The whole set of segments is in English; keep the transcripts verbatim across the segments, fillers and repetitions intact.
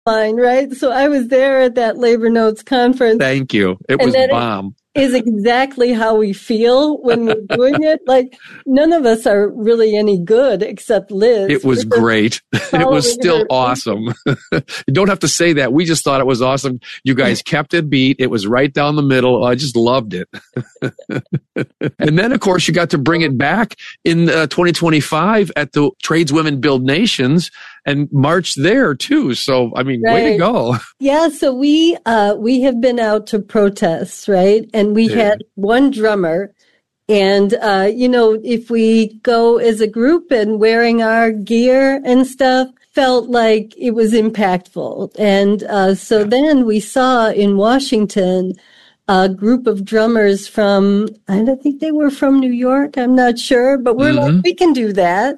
line, right? So I was there at that Labor Notes conference. Thank you. It was bomb. Is exactly how we feel when we're doing it. Like, none of us are really any good except Liz. It was great. It was still awesome. You don't have to say that. We just thought it was awesome. You guys kept it beat. It was right down the middle. I just loved it. And then, of course, you got to bring it back in uh, twenty twenty-five at the Tradeswomen Build Nations and march there too. So, I mean, right. Way to go. Yeah. So we, uh, we have been out to protests, right? And we yeah. had one drummer. And, uh, you know, if we go as a group and wearing our gear and stuff, felt like it was impactful. And, uh, so yeah. then we saw in Washington a group of drummers from, I don't think they were from New York. I'm not sure, but we're mm-hmm. like, we can do that.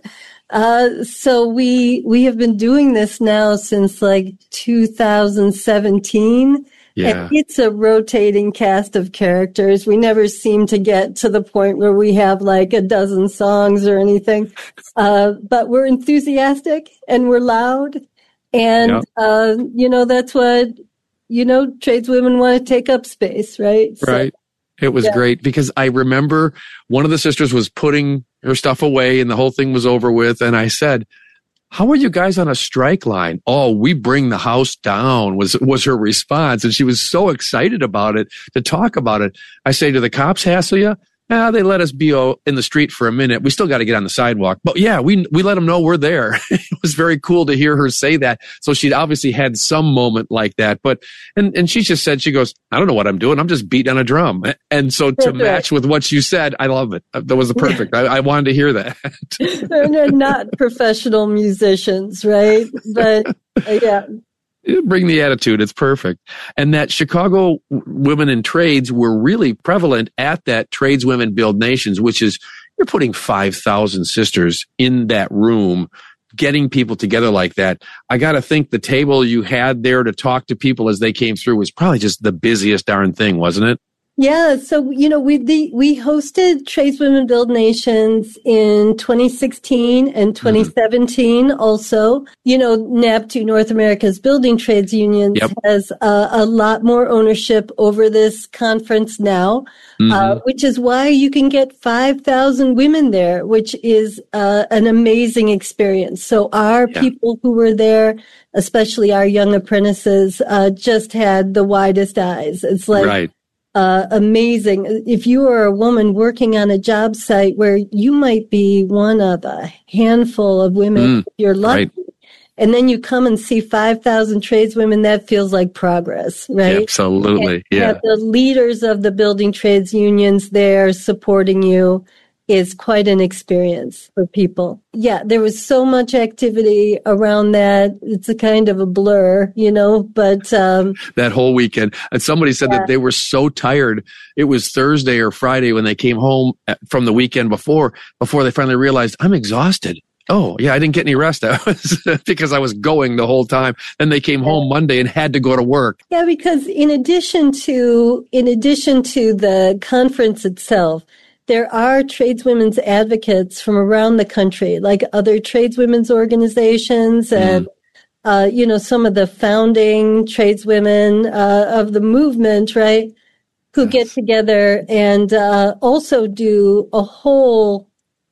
Uh, so we, we have been doing this now since like two thousand seventeen. Yeah. And it's a rotating cast of characters. We never seem to get to the point where we have like a dozen songs or anything. Uh, but we're enthusiastic and we're loud. And, yep. uh, you know, that's what, you know, tradeswomen want to take up space, right? Right. So, it was yeah. great because I remember one of the sisters was putting her stuff away and the whole thing was over with. And I said, how are you guys on a strike line? Oh, we bring the house down was, was her response. And she was so excited about it to talk about it. I say, do the cops hassle you? Ah, they let us be in the street for a minute. We still got to get on the sidewalk. But yeah, we we let them know we're there. It was very cool to hear her say that. So she'd obviously had some moment like that. But, and, and she just said, she goes, I don't know what I'm doing. I'm just beating on a drum. And so to match with what you said, I love it. That was perfect. I, I wanted to hear that. They're not professional musicians, right? But uh, yeah. Bring the attitude. It's perfect. And that Chicago women in trades were really prevalent at that Tradeswomen Build Nations, which is you're putting five thousand sisters in that room, getting people together like that. I got to think the table you had there to talk to people as they came through was probably just the busiest darn thing, wasn't it? Yeah. So, you know, we, the, we hosted Tradeswomen Build Nations in twenty sixteen and twenty seventeen mm-hmm. also. You know, NABTU, North America's Building Trades Unions, yep. has uh, a lot more ownership over this conference now, mm-hmm. uh, which is why you can get five thousand women there, which is uh, an amazing experience. So our yeah. people who were there, especially our young apprentices, uh, just had the widest eyes. It's like, right. Uh, amazing. If you are a woman working on a job site where you might be one of a handful of women, mm, if you're lucky, right. and then you come and see five thousand tradeswomen, that feels like progress, right? Absolutely. And yeah. have the leaders of the building trades unions there supporting you is quite an experience for people. Yeah, there was so much activity around that. It's a kind of a blur, you know, but... Um, that whole weekend. And somebody said yeah. that they were so tired. It was Thursday or Friday when they came home from the weekend before, before they finally realized, I'm exhausted. Oh, yeah, I didn't get any rest. I was because I was going the whole time. Then they came home Monday and had to go to work. Yeah, because in addition to, in addition to the conference itself, there are tradeswomen's advocates from around the country, like other tradeswomen's organizations and, mm. uh, you know, some of the founding tradeswomen uh, of the movement, right, who yes. get together and uh, also do a whole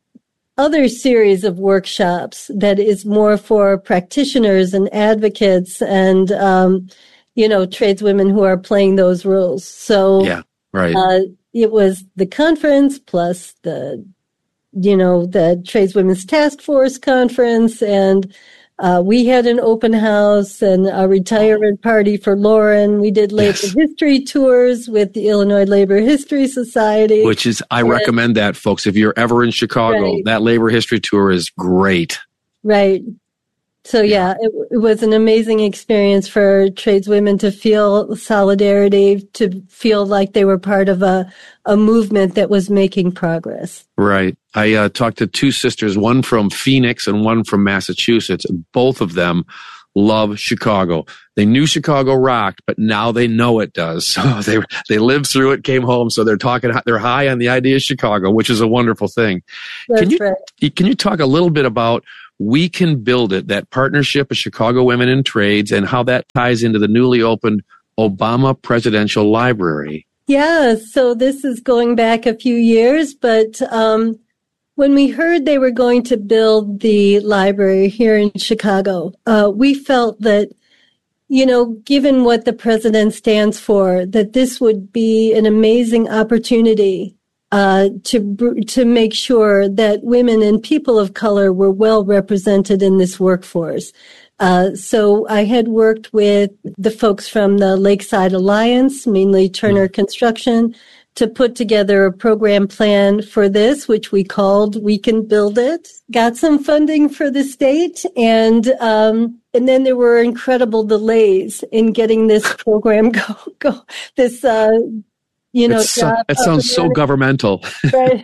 other series of workshops that is more for practitioners and advocates and, um, you know, tradeswomen who are playing those roles. So, yeah, right. Uh, it was the conference plus the, you know, the Tradeswomen's Task Force conference. And uh, we had an open house and a retirement party for Lauren. We did labor yes. history tours with the Illinois Labor History Society. Which is, I and, recommend that, folks. If you're ever in Chicago, right. that labor history tour is great. Right. So, yeah, it, it was an amazing experience for tradeswomen to feel solidarity, to feel like they were part of a, a movement that was making progress. Right. I uh, talked to two sisters, one from Phoenix and one from Massachusetts. Both of them love Chicago. They knew Chicago rocked, but now they know it does. So they they lived through it, came home, so they're talking. They're high on the idea of Chicago, which is a wonderful thing. That's can you right. can you talk a little bit about We Can Build It, that partnership of Chicago Women in Trades, and how that ties into the newly opened Obama Presidential Library. Yeah, so this is going back a few years, but um, when we heard they were going to build the library here in Chicago, uh, we felt that, you know, given what the president stands for, that this would be an amazing opportunity uh, to to make sure that women and people of color were well represented in this workforce. Uh, so I had worked with the folks from the Lakeside Alliance, mainly Turner Construction, to put together a program plan for this, which we called We Can Build It. Got some funding for the state, and um, and then there were incredible delays in getting this program go. go this, uh, you know, so, job that sounds so governmental. Right.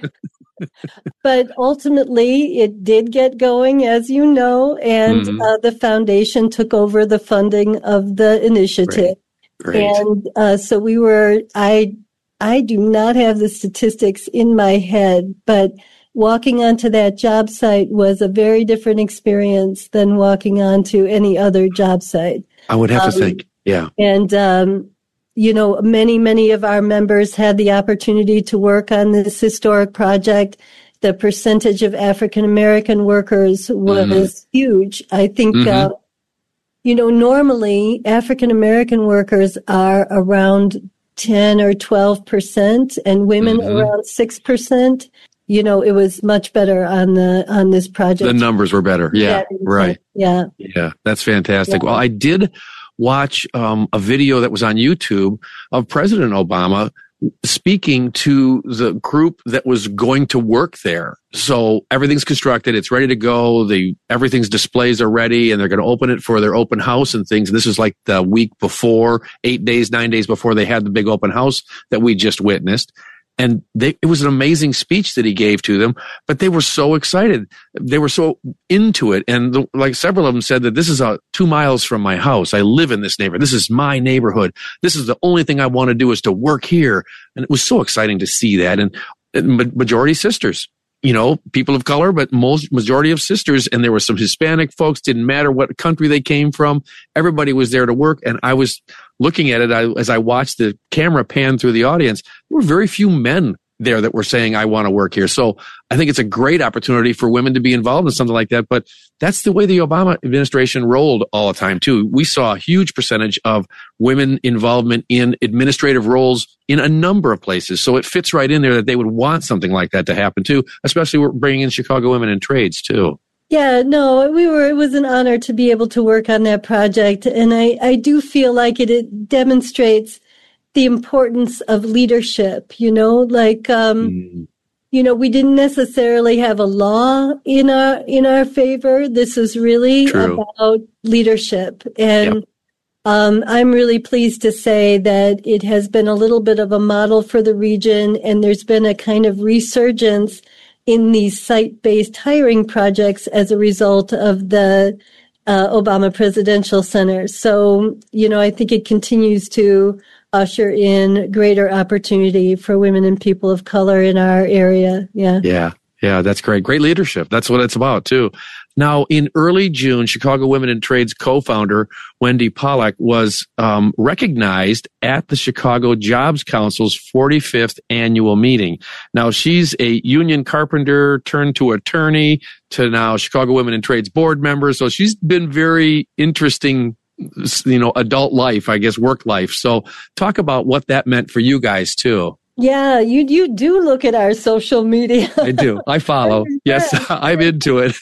But ultimately, it did get going, as you know, and mm-hmm. uh, the foundation took over the funding of the initiative. Great. Great. And uh, so we were, I, I do not have the statistics in my head, but walking onto that job site was a very different experience than walking onto any other job site. I would have um, to think, yeah. And, um, you know, many, many of our members had the opportunity to work on this historic project. The percentage of African American workers was mm-hmm. huge. I think, mm-hmm. uh, you know, normally African American workers are around ten or twelve percent and women mm-hmm. around six percent. You know, it was much better on the, on this project. The numbers were better. Yeah. yeah right. Yeah. Yeah. That's fantastic. Yeah. Well, I did watch um, a video that was on YouTube of President Obama speaking to the group that was going to work there. So everything's constructed. It's ready to go. The everything's displays are ready, and they're going to open it for their open house and things. And this is like the week before, eight days, nine days before they had the big open house that we just witnessed. And they, it was an amazing speech that he gave to them, but they were so excited. They were so into it. And the, like several of them said that this is uh, two miles from my house. I live in this neighborhood. This is my neighborhood. This is the only thing I want to do is to work here. And it was so exciting to see that. And, and majority sisters, you know, people of color, but most majority of sisters. And there were some Hispanic folks, didn't matter what country they came from. Everybody was there to work. And I was looking at it I, as I watched the camera pan through the audience. There were very few men there that were saying, I want to work here. So I think it's a great opportunity for women to be involved in something like that. But that's the way the Obama administration rolled all the time, too. We saw a huge percentage of women involvement in administrative roles in a number of places. So it fits right in there that they would want something like that to happen, too, especially we're bringing in Chicago Women in Trades, too. Yeah, no, we were, it was an honor to be able to work on that project. And I, I do feel like it, it demonstrates the importance of leadership, you know, like, um, mm. you know, we didn't necessarily have a law in our, in our favor. This is really True. about leadership. And, yep. um, I'm really pleased to say that it has been a little bit of a model for the region, and there's been a kind of resurgence in these site-based hiring projects as a result of the uh, Obama Presidential Center. So, you know, I think it continues to usher in greater opportunity for women and people of color in our area. Yeah. Yeah. Yeah. That's great. Great leadership. That's what it's about, too. Now, in early June, Chicago Women in Trades co-founder Wendy Pollack was um, recognized at the Chicago Jobs Council's forty-fifth annual meeting. Now, she's a union carpenter turned to attorney to now Chicago Women in Trades board member. So she's been very interesting, you know, adult life, I guess, work life. So talk about what that meant for you guys, too. Yeah, you you do look at our social media. I do. I follow. Yes, I'm into it.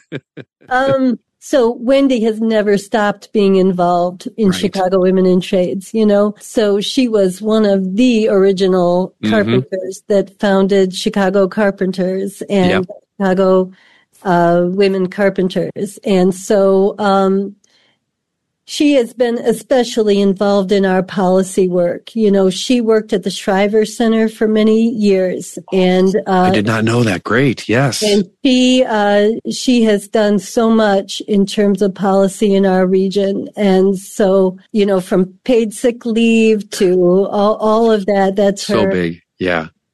um, so Wendy has never stopped being involved in right. Chicago Women in Trades, you know. So she was one of the original carpenters mm-hmm. that founded Chicago Carpenters and yep. Chicago uh, Women Carpenters. And so um she has been especially involved in our policy work. You know, she worked at the Shriver Center for many years, and uh, I did not know that. Great, yes. And she uh, she has done so much in terms of policy in our region, and so you know, from paid sick leave to all all of that. That's her. So big, yeah. But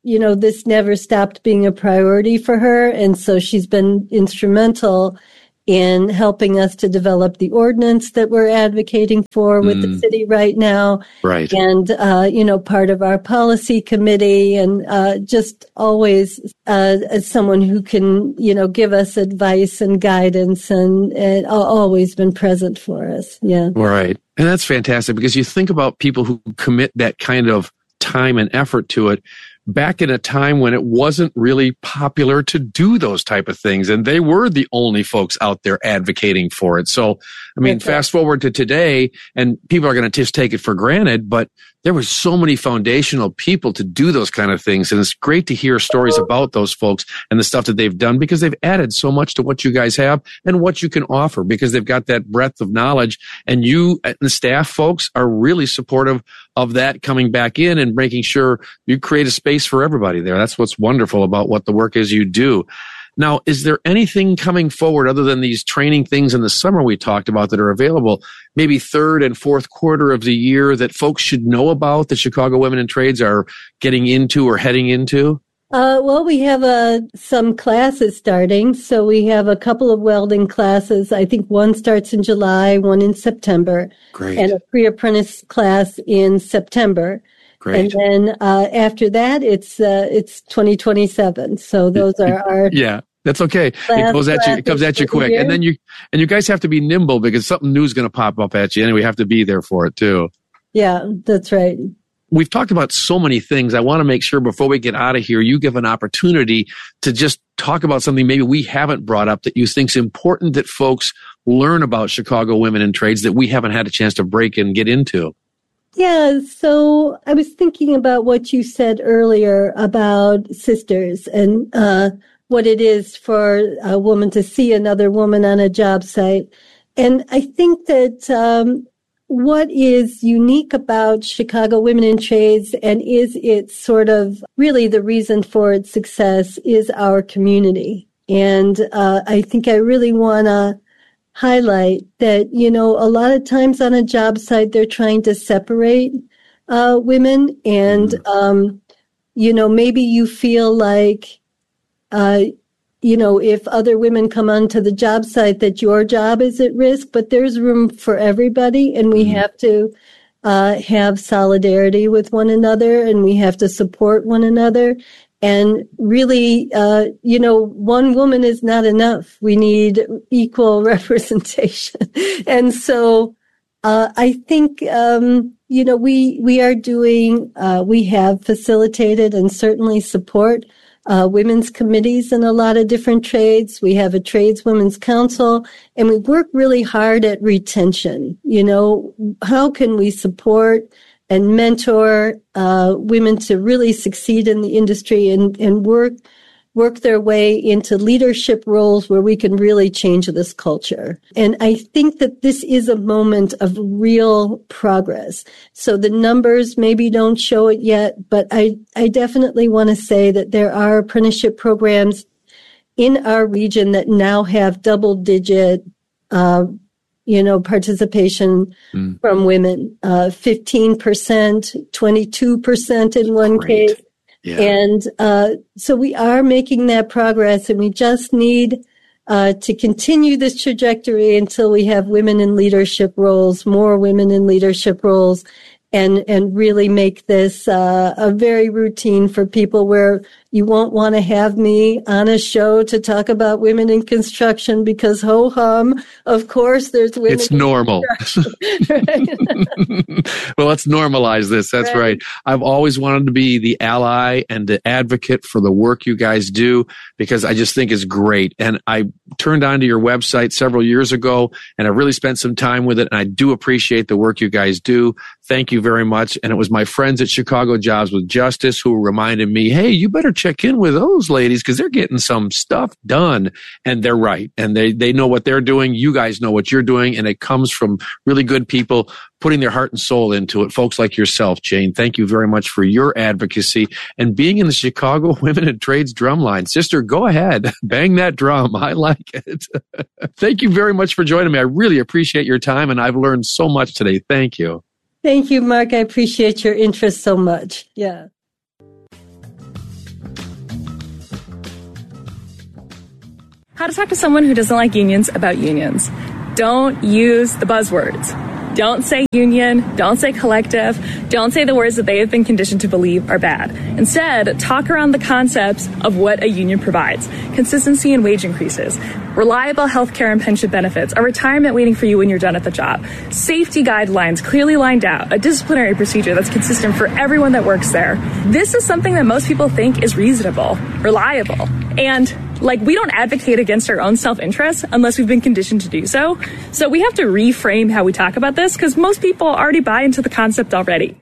you know, this never stopped being a priority for her. And so she's been instrumental in helping us to develop the ordinance that we're advocating for with mm. the city right now. Right. And, uh, you know, part of our policy committee, and uh, just always uh, as someone who can, you know, give us advice and guidance, and, and always been present for us. Yeah. Right. And that's fantastic, because you think about people who commit that kind of time and effort to it back in a time when it wasn't really popular to do those type of things, and they were the only folks out there advocating for it. So, I mean, okay. fast forward to today, and people are going to just take it for granted, but there were so many foundational people to do those kind of things. And it's great to hear stories about those folks and the stuff that they've done, because they've added so much to what you guys have and what you can offer, because they've got that breadth of knowledge. And you and the staff folks are really supportive of that coming back in and making sure you create a space for everybody there. That's what's wonderful about what the work is you do. Now, is there anything coming forward other than these training things in the summer we talked about that are available, maybe third and fourth quarter of the year, that folks should know about, that Chicago Women in Trades are getting into or heading into? Uh, well, we have uh, some classes starting. So we have a couple of welding classes. I think one starts in July, one in September. Great. And a pre-apprentice class in September. Great. And then uh, after that, it's uh, it's twenty twenty-seven. So those are our yeah. That's okay. It goes at you. It comes at you quick, and then you and you guys have to be nimble, because something new is going to pop up at you, and we have to be there for it too. Yeah, that's right. We've talked about so many things. I want to make sure before we get out of here, you give an opportunity to just talk about something maybe we haven't brought up that you think is important that folks learn about Chicago Women in Trades that we haven't had a chance to break and get into. Yeah, so I was thinking about what you said earlier about sisters and uh, what it is for a woman to see another woman on a job site. And I think that um, what is unique about Chicago Women in Trades, and is it sort of really the reason for its success, is our community. And uh, I think I really want to highlight that, you know, a lot of times on a job site, they're trying to separate uh, women. And, um, you know, maybe you feel like, uh, you know, if other women come onto the job site, that your job is at risk, but there's room for everybody. And we have to uh, have solidarity with one another, and we have to support one another. And really, uh, you know, one woman is not enough. We need equal representation. And so uh, I think, um, you know, we we are doing, uh, we have facilitated and certainly support uh, women's committees in a lot of different trades. We have a Trades Women's Council, and we work really hard at retention. You know, how can we support and mentor uh, women to really succeed in the industry and, and work work their way into leadership roles where we can really change this culture. And I think that this is a moment of real progress. So the numbers maybe don't show it yet, but I, I definitely want to say that there are apprenticeship programs in our region that now have double-digit uh you know, participation mm. from women, uh, fifteen percent, twenty-two percent in one Great. case. Yeah. And uh, so we are making that progress, and we just need uh, to continue this trajectory until we have women in leadership roles, more women in leadership roles, and and really make this uh, a very routine for people, where you won't want to have me on a show to talk about women in construction, because ho hum, of course, there's women. It's normal. Well, let's normalize this. That's right. right. I've always wanted to be the ally and the advocate for the work you guys do, because I just think it's great. And I turned onto your website several years ago, and I really spent some time with it. And I do appreciate the work you guys do. Thank you very much. And it was my friends at Chicago Jobs with Justice who reminded me, hey, you better check in with those ladies, because they're getting some stuff done. And they're right. And they, they know what they're doing. You guys know what you're doing. And it comes from really good people putting their heart and soul into it. Folks like yourself, Jane, thank you very much for your advocacy and being in the Chicago Women in Trades drumline. Sister, go ahead. Bang that drum. I like it. Thank you very much for joining me. I really appreciate your time, and I've learned so much today. Thank you. Thank you, Mark. I appreciate your interest so much. Yeah. how to talk to someone who doesn't like unions about unions. Don't use the buzzwords. Don't say union, don't say collective, don't say the words that they have been conditioned to believe are bad. Instead, talk around the concepts of what a union provides. Consistency in wage increases, reliable health care and pension benefits, a retirement waiting for you when you're done at the job, safety guidelines clearly lined out, a disciplinary procedure that's consistent for everyone that works there. This is something that most people think is reasonable, reliable, and like, we don't advocate against our own self-interest unless we've been conditioned to do so. So we have to reframe how we talk about this because most people already buy into the concept already.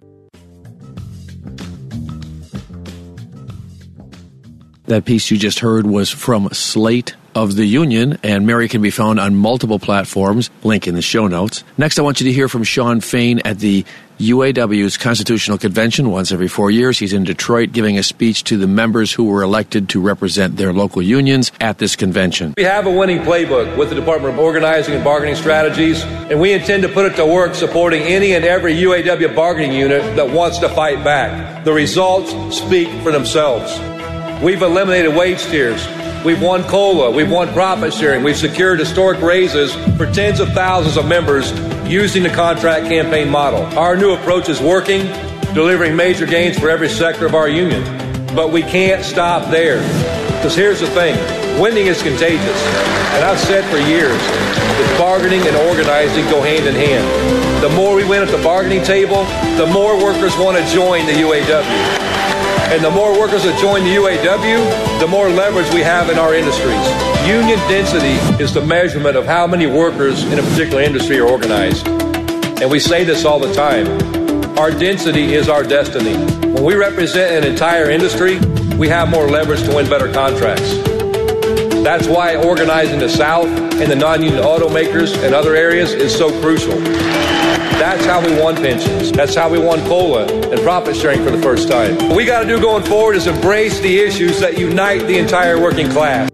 That piece you just heard was from Slate of the Union, and Mary can be found on multiple platforms, link in the show notes. Next, I want you to hear from Shawn Fain at the U A W's Constitutional Convention once every four years. He's in Detroit giving a speech to the members who were elected to represent their local unions at this convention. We have a winning playbook with the Department of Organizing and Bargaining Strategies, and we intend to put it to work supporting any and every U A W bargaining unit that wants to fight back. The results speak for themselves. We've eliminated wage tiers. We've won COLA. We've won profit sharing. We've secured historic raises for tens of thousands of members using the contract campaign model. Our new approach is working, delivering major gains for every sector of our union. But we can't stop there. Because here's the thing. Winning is contagious. And I've said for years that bargaining and organizing go hand in hand. The more we win at the bargaining table, the more workers want to join the U A W. And the more workers that join the U A W, the more leverage we have in our industries. Union density is the measurement of how many workers in a particular industry are organized. And we say this all the time. Our density is our destiny. When we represent an entire industry, we have more leverage to win better contracts. That's why organizing the South and the non-union automakers and other areas is so crucial. That's how we won pensions. That's how we won COLA and profit sharing for the first time. What we got to do going forward is embrace the issues that unite the entire working class.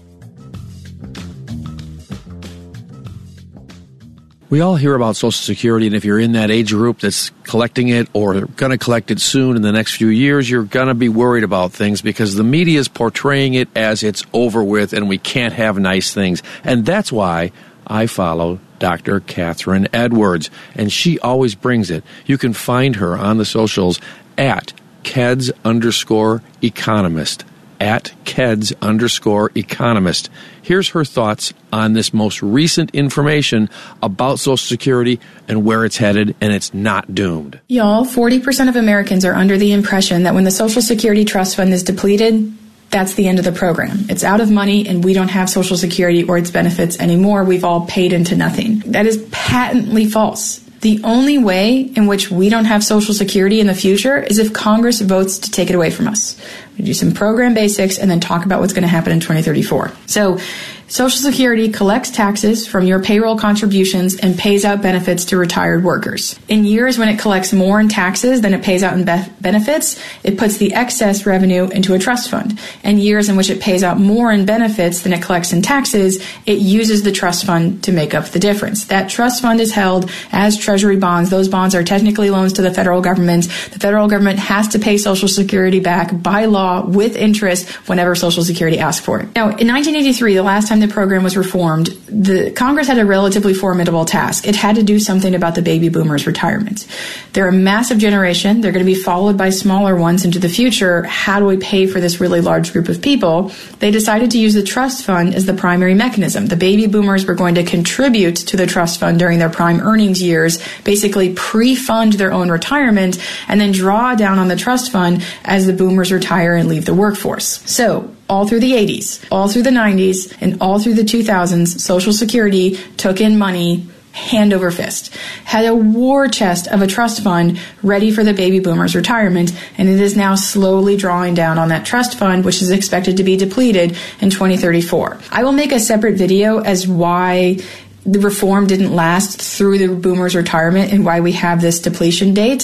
We all hear about Social Security, and if you're in that age group that's collecting it or going to collect it soon in the next few years, you're going to be worried about things because the media is portraying it as it's over with and we can't have nice things. And that's why I follow Doctor Catherine Edwards, and she always brings it. You can find her on the socials at Keds underscore economist, at Keds underscore economist. Here's her thoughts on this most recent information about Social Security and where it's headed, and it's not doomed. Y'all, forty percent of Americans are under the impression that when the Social Security Trust Fund is depleted, that's the end of the program. It's out of money and we don't have Social Security or its benefits anymore. We've all paid into nothing. That is patently false. The only way in which we don't have Social Security in the future is if Congress votes to take it away from us. We do some program basics and then talk about what's going to happen in twenty thirty-four. So Social Security collects taxes from your payroll contributions and pays out benefits to retired workers. In years when it collects more in taxes than it pays out in be- benefits, it puts the excess revenue into a trust fund. In years in which it pays out more in benefits than it collects in taxes, it uses the trust fund to make up the difference. That trust fund is held as treasury bonds. Those bonds are technically loans to the federal government. The federal government has to pay Social Security back by law with interest whenever Social Security asks for it. Now, in nineteen eighty-three, the last time the program was reformed, the Congress had a relatively formidable task. It had to do something about the baby boomers' retirement. They're a massive generation. They're going to be followed by smaller ones into the future. How do we pay for this really large group of people? They decided to use the trust fund as the primary mechanism. The baby boomers were going to contribute to the trust fund during their prime earnings years, basically pre-fund their own retirement, and then draw down on the trust fund as the boomers retire and leave the workforce. So, all through the eighties, all through the nineties, and all through the two thousands, Social Security took in money hand over fist, had a war chest of a trust fund ready for the baby boomers' retirement, and it is now slowly drawing down on that trust fund, which is expected to be depleted in twenty thirty-four. I will make a separate video as why the reform didn't last through the boomers' retirement and why we have this depletion date.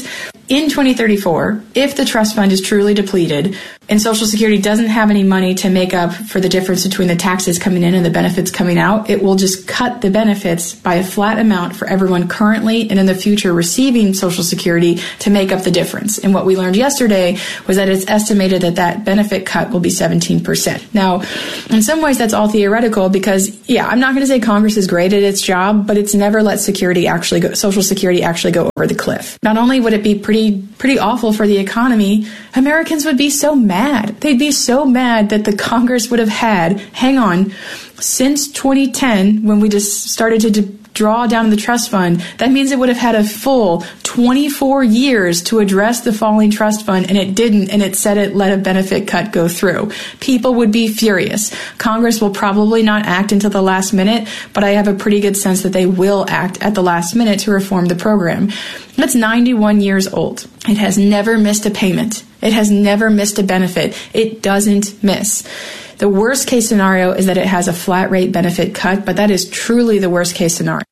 in twenty thirty-four, if the trust fund is truly depleted and Social Security doesn't have any money to make up for the difference between the taxes coming in and the benefits coming out, it will just cut the benefits by a flat amount for everyone currently and in the future receiving Social Security to make up the difference. And what we learned yesterday was that it's estimated that that benefit cut will be seventeen percent. Now, in some ways, that's all theoretical because, yeah, I'm not going to say Congress is great at its job, but it's never let security actually go, Social Security actually go over the cliff. Not only would it be pretty, pretty awful for the economy, Americans would be so mad. They'd be so mad that the Congress would have had, hang on, since twenty ten, when we just started to d- draw down the trust fund, that means it would have had a full twenty-four years to address the falling trust fund, and it didn't, and it said it let a benefit cut go through. People would be furious. Congress will probably not act until the last minute, but I have a pretty good sense that they will act at the last minute to reform the program. It's ninety-one years old. It has never missed a payment. It has never missed a benefit. It doesn't miss. The worst case scenario is that it has a flat rate benefit cut, but that is truly the worst case scenario.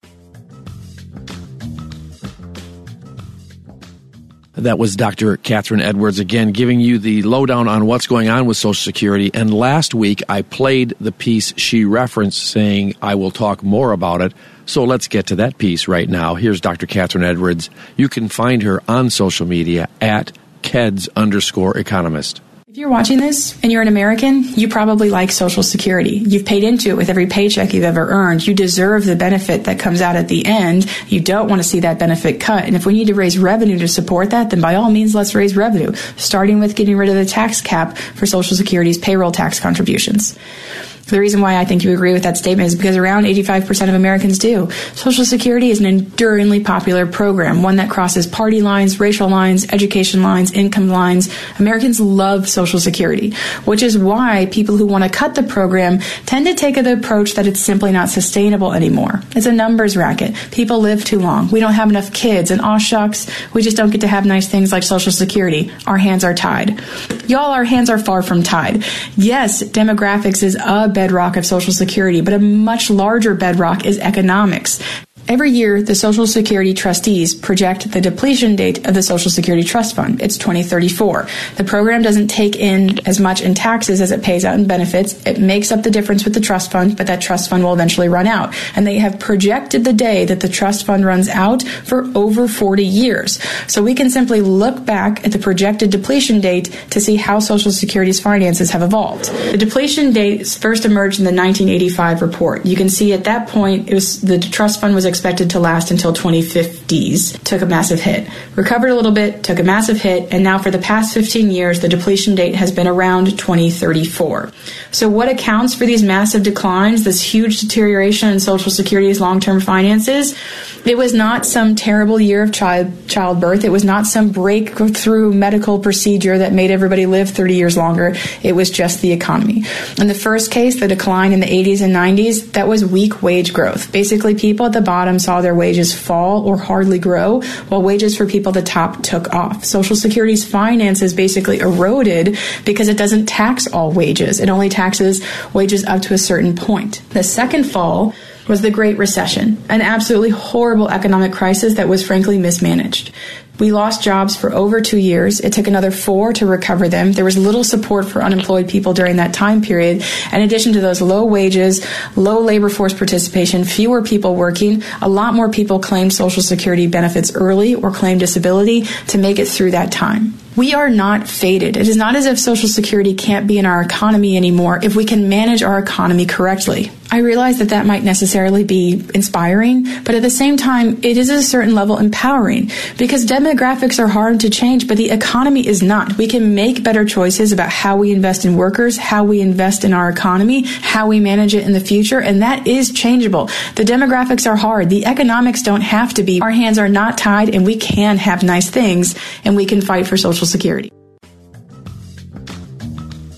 That was Doctor Catherine Edwards again giving you the lowdown on what's going on with Social Security. And last week I played the piece she referenced saying I will talk more about it. So let's get to that piece right now. Here's Doctor Catherine Edwards. You can find her on social media at Keds underscore economist. If you're watching this and you're an American, you probably like Social Security. You've paid into it with every paycheck you've ever earned. You deserve the benefit that comes out at the end. You don't want to see that benefit cut. And if we need to raise revenue to support that, then by all means, let's raise revenue, starting with getting rid of the tax cap for Social Security's payroll tax contributions. The reason why I think you agree with that statement is because around eighty-five percent of Americans do. Social Security is an enduringly popular program, one that crosses party lines, racial lines, education lines, income lines. Americans love Social Security, which is why people who want to cut the program tend to take the approach that it's simply not sustainable anymore. It's a numbers racket. People live too long. We don't have enough kids, and aw shucks, we just don't get to have nice things like Social Security. Our hands are tied. Y'all, our hands are far from tied. Yes, demographics is a bedrock of Social Security, but a much larger bedrock is economics. Every year, the Social Security trustees project the depletion date of the Social Security Trust Fund. It's twenty thirty-four. The program doesn't take in as much in taxes as it pays out in benefits. It makes up the difference with the trust fund, but that trust fund will eventually run out. And they have projected the day that the trust fund runs out for over forty years. So we can simply look back at the projected depletion date to see how Social Security's finances have evolved. The depletion date first emerged in the nineteen eighty-five report. You can see at that point, it was the trust fund was expected to last until twenty fifties, took a massive hit. Recovered a little bit, took a massive hit, and now for the past fifteen years, the depletion date has been around twenty thirty-four. So what accounts for these massive declines, this huge deterioration in Social Security's long-term finances? It was not some terrible year of child childbirth. It was not some breakthrough medical procedure that made everybody live thirty years longer. It was just the economy. In the first case, the decline in the eighties and nineties, that was weak wage growth. Basically, people at the bottom saw their wages fall or hardly grow, while wages for people at the top took off. Social Security's finances basically eroded because it doesn't tax all wages. It only taxes wages up to a certain point. The second fall was the Great Recession, an absolutely horrible economic crisis that was frankly mismanaged. We lost jobs for over two years. It took another four to recover them. There was little support for unemployed people during that time period. In addition to those low wages, low labor force participation, fewer people working, a lot more people claimed Social Security benefits early or claimed disability to make it through that time. We are not faded. It is not as if Social Security can't be in our economy anymore if we can manage our economy correctly. I realize that that might necessarily be inspiring, but at the same time, it is at a certain level empowering because demographics are hard to change, but the economy is not. We can make better choices about how we invest in workers, how we invest in our economy, how we manage it in the future, and that is changeable. The demographics are hard. The economics don't have to be. Our hands are not tied, and we can have nice things, and we can fight for Social Security.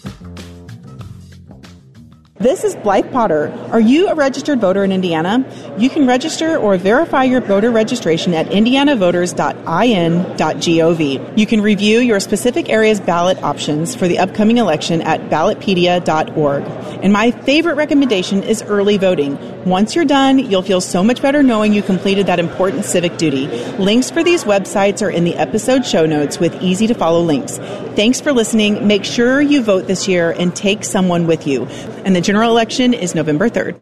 This is Blythe Potter. Are you a registered voter in Indiana? You can register or verify your voter registration at indiana voters dot i n dot gov. You can review your specific area's ballot options for the upcoming election at ballotpedia dot org. And my favorite recommendation is early voting. Once you're done, you'll feel so much better knowing you completed that important civic duty. Links for these websites are in the episode show notes with easy-to-follow links. Thanks for listening. Make sure you vote this year and take someone with you. And the general election is November third.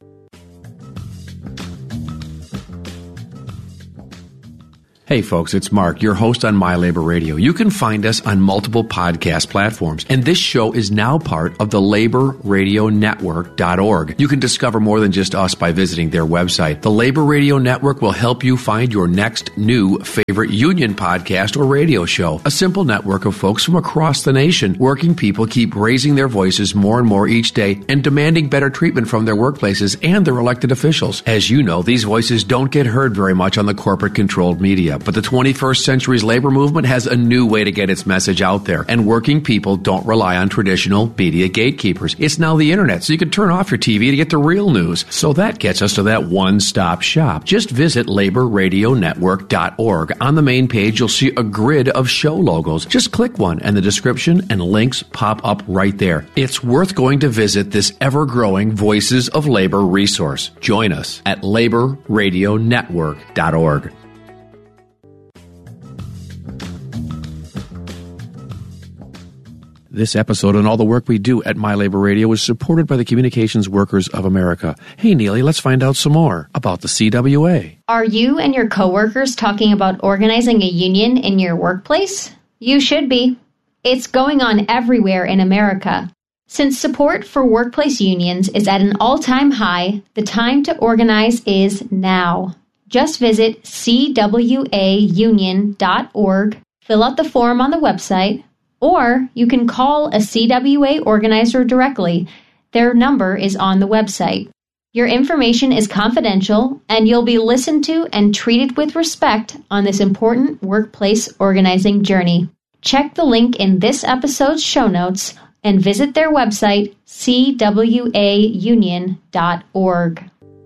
Hey folks, it's Mark, your host on My Labor Radio. You can find us on multiple podcast platforms, and this show is now part of the labor radio network dot org. You can discover more than just us by visiting their website. The Labor Radio Network will help you find your next new favorite union podcast or radio show. A simple network of folks from across the nation. Working people keep raising their voices more and more each day and demanding better treatment from their workplaces and their elected officials. As you know, these voices don't get heard very much on the corporate-controlled media. But the twenty-first century's labor movement has a new way to get its message out there, and working people don't rely on traditional media gatekeepers. It's now the internet, so you can turn off your T V to get the real news. So that gets us to that one-stop shop. Just visit labor radio network dot org. On the main page, you'll see a grid of show logos. Just click one, and the description and links pop up right there. It's worth going to visit this ever-growing Voices of Labor resource. Join us at labor radio network dot org. This episode and all the work we do at My Labor Radio is supported by the Communications Workers of America. Hey, Neely, let's find out some more about the C W A. Are you and your coworkers talking about organizing a union in your workplace? You should be. It's going on everywhere in America. Since support for workplace unions is at an all-time high, the time to organize is now. Just visit c w a union dot org, fill out the form on the website, or you can call a C W A organizer directly. Their number is on the website. Your information is confidential, and you'll be listened to and treated with respect on this important workplace organizing journey. Check the link in this episode's show notes and visit their website, c w a union dot org.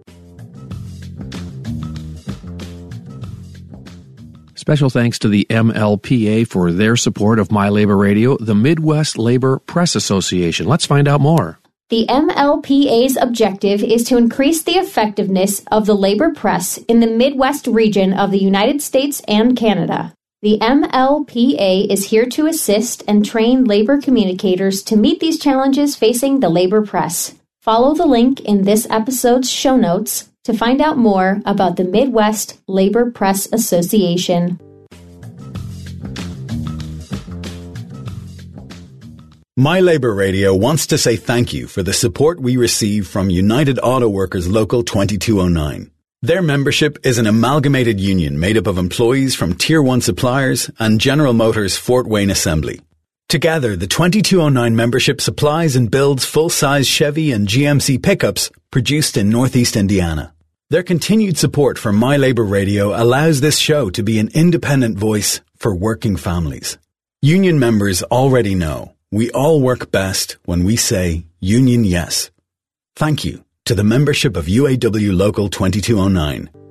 Special thanks to the M L P A for their support of My Labor Radio, the Midwest Labor Press Association. Let's find out more. The M L P A's objective is to increase the effectiveness of the labor press in the Midwest region of the United States and Canada. The M L P A is here to assist and train labor communicators to meet these challenges facing the labor press. Follow the link in this episode's show notes to find out more about the Midwest Labor Press Association. My Labor Radio wants to say thank you for the support we receive from United Auto Workers Local twenty-two oh nine. Their membership is an amalgamated union made up of employees from Tier one suppliers and General Motors Fort Wayne Assembly. Together, the twenty-two oh nine membership supplies and builds full-size Chevy and G M C pickups produced in Northeast Indiana. Their continued support for My Labor Radio allows this show to be an independent voice for working families. Union members already know we all work best when we say union yes. Thank you to the membership of U A W Local twenty-two oh nine.